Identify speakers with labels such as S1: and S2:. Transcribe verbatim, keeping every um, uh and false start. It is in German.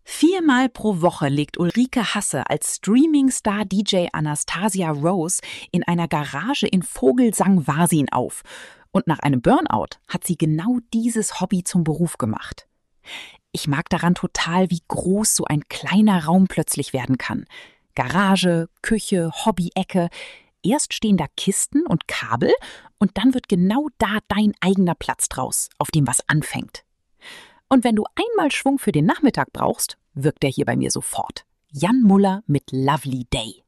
S1: Viermal pro Woche legt Ulrike Hasse als Streaming-Star-D J Anastasia Rose in einer Garage in Vogelsang-Warsin auf. Und nach einem Burnout hat sie genau dieses Hobby zum Beruf gemacht. Ich mag daran total, wie groß so ein kleiner Raum plötzlich werden kann. Garage, Küche, Hobby-Ecke. Erst stehen da Kisten und Kabel und dann wird genau da dein eigener Platz draus, auf dem was anfängt. Und wenn du einmal Schwung für den Nachmittag brauchst, wirkt der hier bei mir sofort. Jan Muller mit Lovely Day.